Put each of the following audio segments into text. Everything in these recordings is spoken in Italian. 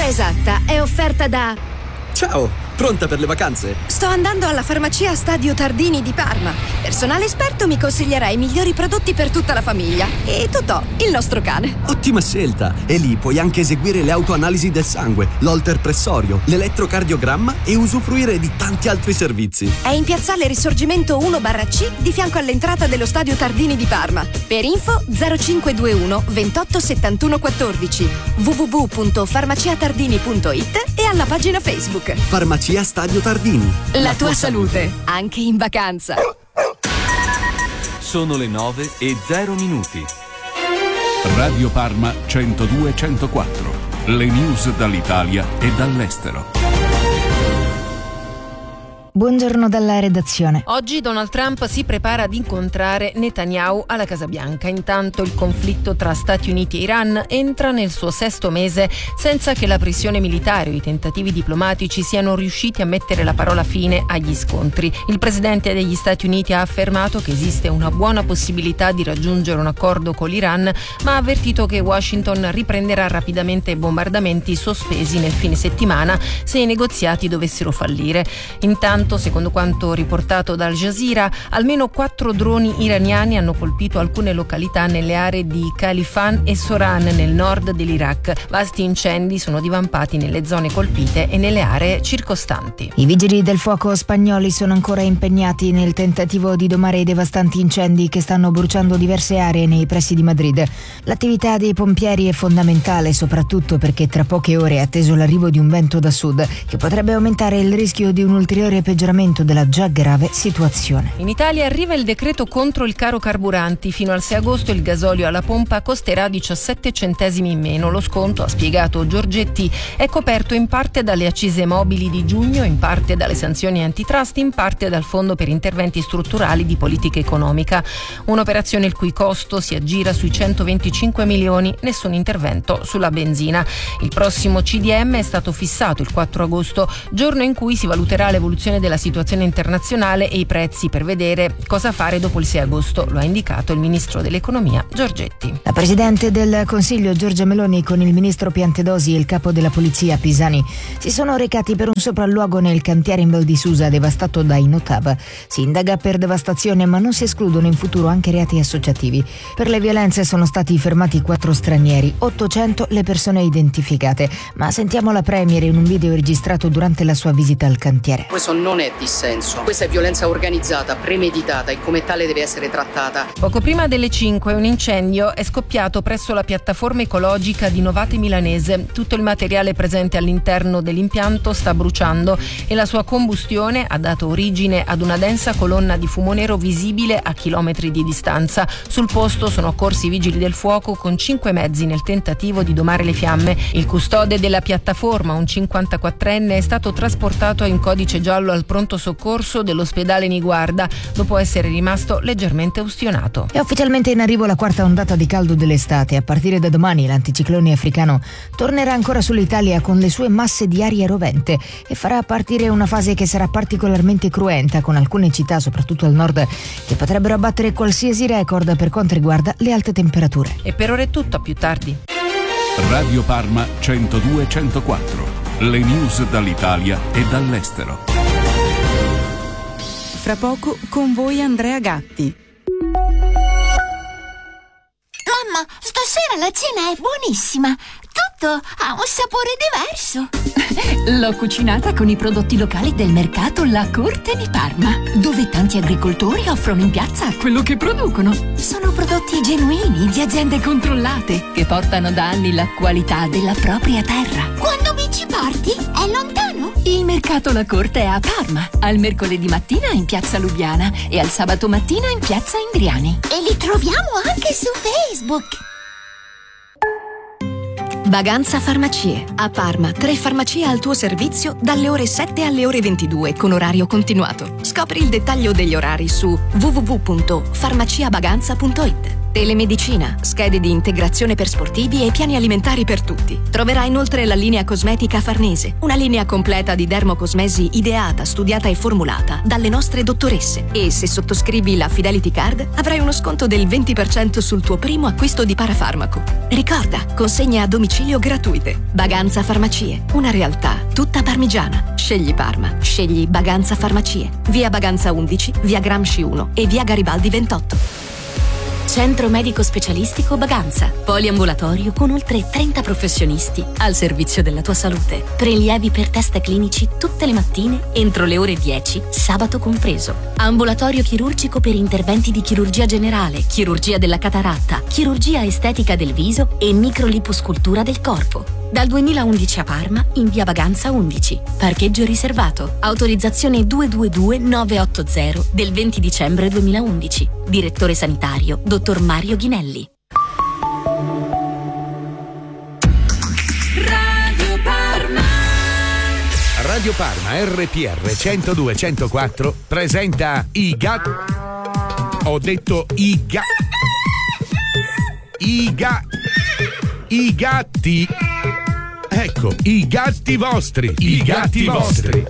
esatta è offerta da... Ciao, pronta per le vacanze? Sto andando alla farmacia Stadio Tardini di Parma. Personale esperto mi consiglierà i migliori prodotti per tutta la famiglia. E Totò, il nostro cane. Ottima scelta! E lì puoi anche eseguire le autoanalisi del sangue, l'holter pressorio, l'elettrocardiogramma e usufruire di tanti altri servizi. È in piazzale Risorgimento 1/C di fianco all'entrata dello Stadio Tardini di Parma. Per info 0521 28 71 14 www.farmaciatardini.it e alla pagina Facebook. Farmacia Stadio Tardini. La tua salute, anche in vacanza. Sono le 9:00. Radio Parma 102-104. Le news dall'Italia e dall'estero. Buongiorno dalla redazione. Oggi Donald Trump si prepara ad incontrare Netanyahu alla Casa Bianca. Intanto il conflitto tra Stati Uniti e Iran entra nel suo 6° mese senza che la pressione militare o i tentativi diplomatici siano riusciti a mettere la parola fine agli scontri. Il presidente degli Stati Uniti ha affermato che esiste una buona possibilità di raggiungere un accordo con l'Iran, ma ha avvertito che Washington riprenderà rapidamente i bombardamenti sospesi nel fine settimana se i negoziati dovessero fallire. Intanto, secondo quanto riportato da Al Jazeera, almeno 4 droni iraniani hanno colpito alcune località nelle aree di Khalifan e Soran nel nord dell'Iraq. Vasti incendi sono divampati nelle zone colpite e nelle aree circostanti. I vigili del fuoco spagnoli sono ancora impegnati nel tentativo di domare i devastanti incendi che stanno bruciando diverse aree nei pressi di Madrid. L'attività dei pompieri è fondamentale, soprattutto perché tra poche ore è atteso l'arrivo di un vento da sud che potrebbe aumentare il rischio di un ulteriore peggioramento della già grave situazione. In Italia arriva il decreto contro il caro carburanti. Fino al 6 agosto il gasolio alla pompa costerà 17 centesimi in meno. Lo sconto, ha spiegato Giorgetti, è coperto in parte dalle accise mobili di giugno, in parte dalle sanzioni antitrust, in parte dal Fondo per interventi strutturali di politica economica. Un'operazione il cui costo si aggira sui 125 milioni, nessun intervento sulla benzina. Il prossimo CDM è stato fissato il 4 agosto, giorno in cui si valuterà l'evoluzione della situazione internazionale e i prezzi per vedere cosa fare dopo il 6 agosto, lo ha indicato il ministro dell'economia Giorgetti. La presidente del Consiglio Giorgia Meloni con il ministro Piantedosi e il capo della polizia Pisani si sono recati per un sopralluogo nel cantiere in Val di Susa devastato dai Notav. Si indaga per devastazione, ma non si escludono in futuro anche reati associativi. Per le violenze sono stati fermati 4 stranieri, 800 le persone identificate. Ma sentiamo la premier in un video registrato durante la sua visita al cantiere. Questo non è dissenso, questa è violenza organizzata, premeditata e come tale deve essere trattata. Poco prima delle 5 un incendio è scoppiato presso la piattaforma ecologica di Novate Milanese. Tutto il materiale presente all'interno dell'impianto sta bruciando e la sua combustione ha dato origine ad una densa colonna di fumo nero visibile a chilometri di distanza. Sul posto sono accorsi i vigili del fuoco con 5 mezzi nel tentativo di domare le fiamme. Il custode della piattaforma, un 54enne, è stato trasportato in codice giallo al pronto soccorso dell'ospedale Niguarda dopo essere rimasto leggermente ustionato. È ufficialmente in arrivo la 4ª ondata di caldo dell'estate. A partire da domani l'anticiclone africano tornerà ancora sull'Italia con le sue masse di aria rovente e farà partire una fase che sarà particolarmente cruenta, con alcune città, soprattutto al nord, che potrebbero abbattere qualsiasi record per quanto riguarda le alte temperature. E per ora è tutto, a più tardi. Radio Parma 102-104. Le news dall'Italia e dall'estero. Fra poco con voi Andrea Gatti. Mamma, stasera la cena è buonissima. Tutto ha un sapore diverso. L'ho cucinata con i prodotti locali del mercato La Corte di Parma, dove tanti agricoltori offrono in piazza quello che producono. Sono prodotti genuini di aziende controllate che portano da anni la qualità della propria terra. Quando mi ci porti? È lontano? Il mercato La Corte è a Parma, al mercoledì mattina in piazza Lubiana e al sabato mattina in piazza Indriani. E li troviamo anche su Facebook. Vaganza Farmacie. A Parma, 3 farmacie al tuo servizio dalle ore 7 alle ore 22 con orario continuato. Scopri il dettaglio degli orari su www.farmaciavaganza.it. telemedicina, schede di integrazione per sportivi e piani alimentari per tutti. Troverai inoltre la linea cosmetica Farnese, una linea completa di dermocosmesi ideata, studiata e formulata dalle nostre dottoresse. E se sottoscrivi la Fidelity Card avrai uno sconto del 20% sul tuo primo acquisto di parafarmaco. Ricorda, consegne a domicilio gratuite. Baganza Farmacie, una realtà tutta parmigiana. Scegli Parma, scegli Baganza Farmacie. Via Baganza 11, via Gramsci 1 e via Garibaldi 28. Centro medico specialistico Baganza. Poliambulatorio con oltre 30 professionisti al servizio della tua salute. Prelievi per test clinici tutte le mattine entro le ore 10, sabato compreso. Ambulatorio chirurgico per interventi di chirurgia generale, chirurgia della cataratta, chirurgia estetica del viso e microliposcultura del corpo. Dal 2011 a Parma, in via Baganza 11. Parcheggio riservato. Autorizzazione 222980 del 20 dicembre 2011. Direttore sanitario, dottor Mario Ghinelli. Radio Parma. Radio Parma RPR 102-104 presenta i gatti. Ho detto i gatti. Ecco, i gatti vostri. I gatti vostri.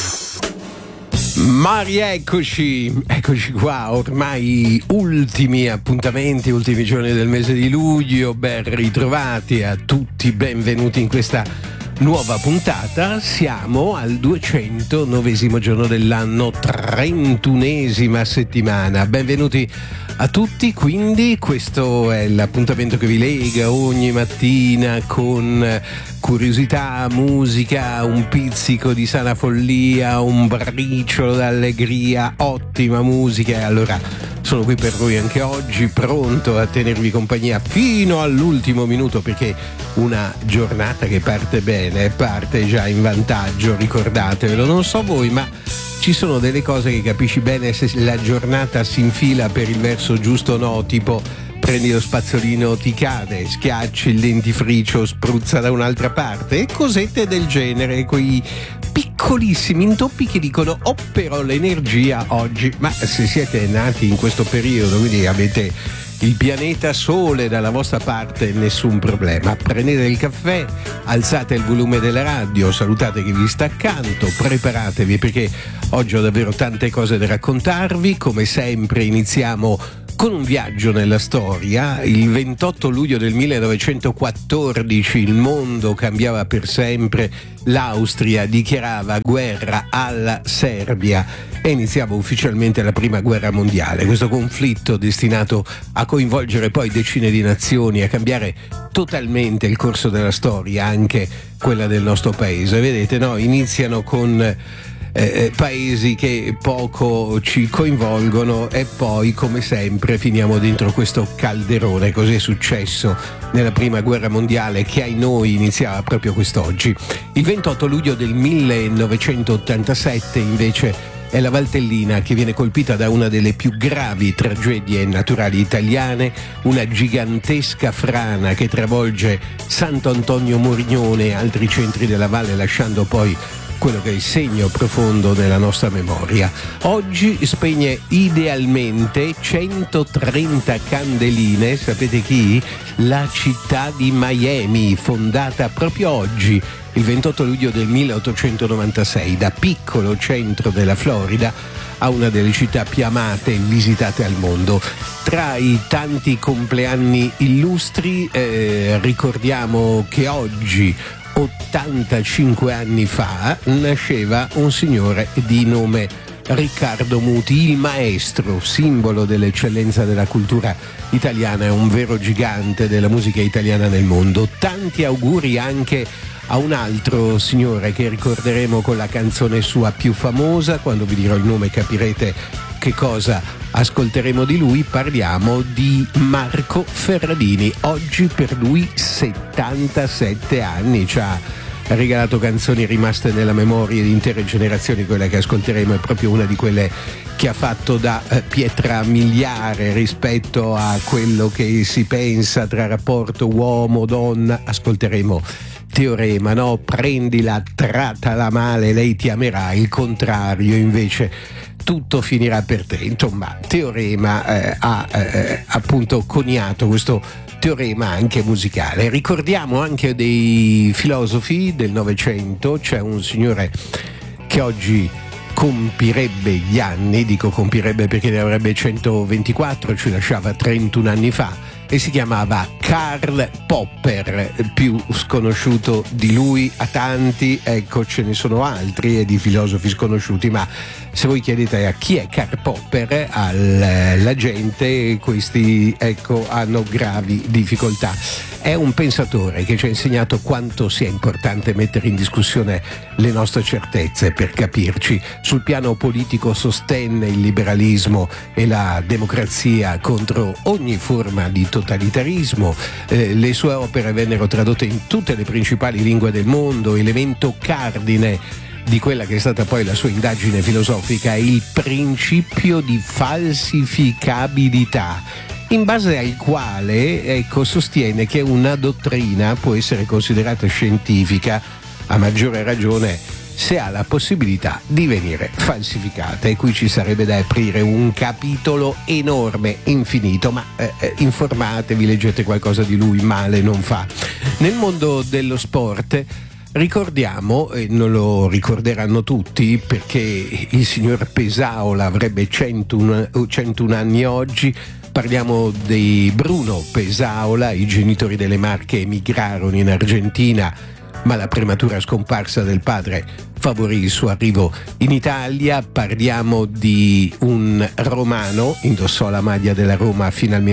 Ma rieccoci qua, ormai ultimi appuntamenti, ultimi giorni del mese di luglio, ben ritrovati a tutti, benvenuti in questa nuova puntata. Siamo al 209° giorno dell'anno, 31esima settimana, benvenuti a tutti. Quindi questo è l'appuntamento che vi lega ogni mattina con curiosità, musica, un pizzico di sana follia, un briciolo d'allegria, ottima musica. E allora sono qui per voi anche oggi, pronto a tenervi compagnia fino all'ultimo minuto, perché una giornata che parte bene parte già in vantaggio, ricordatevelo. Non so voi, ma ci sono delle cose che capisci bene se la giornata si infila per il verso giusto o no, tipo prendi lo spazzolino, ti cade, schiacci il dentifricio, spruzza da un'altra parte, e cosette del genere, quei piccolissimi intoppi che dicono oh però l'energia oggi. Ma se siete nati in questo periodo, quindi avete il pianeta Sole dalla vostra parte, nessun problema. Prendete il caffè, alzate il volume della radio, salutate chi vi sta accanto, preparatevi perché oggi ho davvero tante cose da raccontarvi. Come sempre iniziamo con un viaggio nella storia. Il 28 luglio del 1914 il mondo cambiava per sempre, l'Austria dichiarava guerra alla Serbia e iniziava ufficialmente la prima guerra mondiale. Questo conflitto destinato a coinvolgere poi decine di nazioni, a cambiare totalmente il corso della storia, anche quella del nostro paese. Vedete, no? Iniziano con paesi che poco ci coinvolgono e poi, come sempre, finiamo dentro questo calderone. Così è successo nella prima guerra mondiale, che ai noi iniziava proprio quest'oggi. Il 28 luglio del 1987 invece è la Valtellina che viene colpita da una delle più gravi tragedie naturali italiane, una gigantesca frana che travolge Sant'Antonio Morignone e altri centri della valle, lasciando poi quello che è il segno profondo nella nostra memoria. Oggi spegne idealmente 130 candeline, sapete chi? La città di Miami, fondata proprio oggi, il 28 luglio del 1896, da piccolo centro della Florida a una delle città più amate e visitate al mondo. Tra i tanti compleanni illustri ricordiamo che oggi, 85 anni fa, nasceva un signore di nome Riccardo Muti, il maestro, simbolo dell'eccellenza della cultura italiana, è un vero gigante della musica italiana nel mondo. Tanti auguri anche a un altro signore che ricorderemo con la canzone sua più famosa. Quando vi dirò il nome capirete che cosa ascolteremo di lui. Parliamo di Marco Ferradini. Oggi per lui 77 anni, ci ha regalato canzoni rimaste nella memoria di intere generazioni. Quella che ascolteremo è proprio una di quelle che ha fatto da pietra miliare rispetto a quello che si pensa tra rapporto uomo-donna. Ascolteremo Teorema, no? Prendila, trattala male, lei ti amerà. Il contrario invece tutto finirà per te. Insomma, Teorema ha appunto coniato questo teorema anche musicale. Ricordiamo anche dei filosofi del Novecento. C'è un signore che oggi compirebbe gli anni, dico compirebbe perché ne avrebbe 124, ci lasciava 31 anni fa, e si chiamava Karl Popper, più sconosciuto di lui a tanti, ecco, ce ne sono altri e di filosofi sconosciuti, ma se voi chiedete a chi è Karl Popper, alla gente, questi ecco hanno gravi difficoltà. È un pensatore che ci ha insegnato quanto sia importante mettere in discussione le nostre certezze per capirci. Sul piano politico sostenne il liberalismo e la democrazia contro ogni forma di totalitarismo. Le sue opere vennero tradotte in tutte le principali lingue del mondo. Elemento cardine di quella che è stata poi la sua indagine filosofica è il principio di falsificabilità, in base al quale ecco, sostiene che una dottrina può essere considerata scientifica, a maggiore ragione se ha la possibilità di venire falsificata. E qui ci sarebbe da aprire un capitolo enorme, infinito, ma informatevi, leggete qualcosa di lui, male non fa. Nel mondo dello sport ricordiamo, e non lo ricorderanno tutti perché il signor Pesaola avrebbe 101 anni oggi, parliamo di Bruno Pesaola. I genitori delle Marche emigrarono in Argentina, ma la prematura scomparsa del padre favorì il suo arrivo in Italia. Parliamo di un romano, indossò la maglia della Roma fino al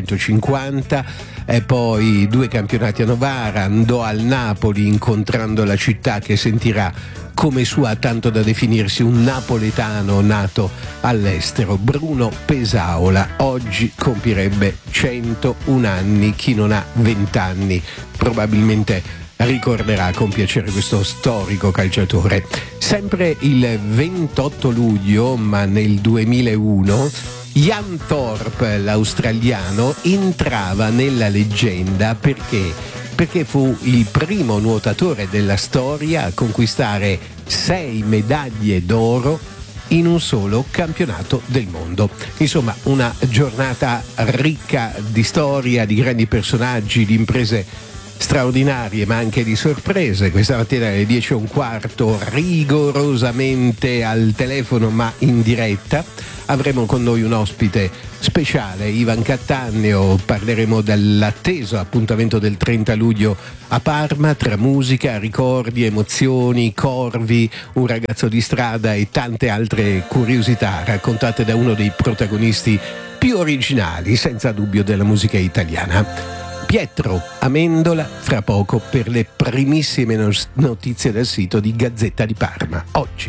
1950, e poi 2 campionati a Novara, andò al Napoli incontrando la città che sentirà come sua tanto da definirsi un napoletano nato all'estero. Bruno Pesaola oggi compirebbe 101 anni, chi non ha 20 anni probabilmente ricorderà con piacere questo storico calciatore. Sempre il 28 luglio, ma nel 2001, Ian Thorpe, l'australiano, entrava nella leggenda perché fu il primo nuotatore della storia a conquistare 6 medaglie d'oro in un solo campionato del mondo. Insomma, una giornata ricca di storia, di grandi personaggi, di imprese straordinarie, ma anche di sorprese. Questa mattina alle 10:15, rigorosamente al telefono ma in diretta, avremo con noi un ospite speciale, Ivan Cattaneo. Parleremo dell'atteso appuntamento del 30 luglio a Parma, tra musica, ricordi, emozioni, corvi, un ragazzo di strada e tante altre curiosità raccontate da uno dei protagonisti più originali, senza dubbio, della musica italiana. Pietro Amendola fra poco per le primissime notizie del sito di Gazzetta di Parma. Oggi.